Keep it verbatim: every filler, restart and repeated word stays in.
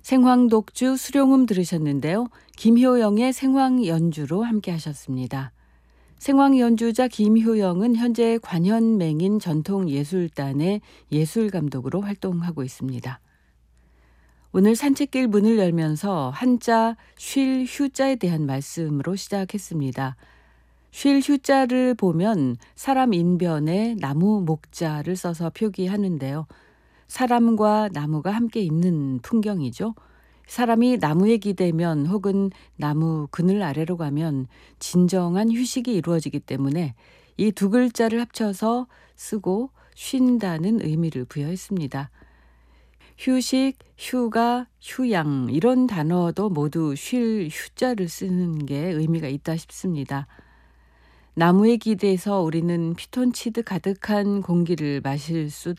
생황독주 수룡음 들으셨는데요. 김효영의 생황연주로 함께 하셨습니다. 생황연주자 김효영은 현재 관현맹인 전통예술단의 예술감독으로 활동하고 있습니다. 오늘 산책길 문을 열면서 한자 쉴 휴자에 대한 말씀으로 시작했습니다. 쉴 휴자를 보면 사람 인변에 나무 목자를 써서 표기하는데요. 사람과 나무가 함께 있는 풍경이죠. 사람이 나무에 기대면 혹은 나무 그늘 아래로 가면 진정한 휴식이 이루어지기 때문에 이 두 글자를 합쳐서 쓰고 쉰다는 의미를 부여했습니다. 휴식, 휴가, 휴양 이런 단어도 모두 쉴 휴자를 쓰는 게 의미가 있다 싶습니다. 나무에 기대서 우리는 피톤치드 가득한 공기를 마실 수도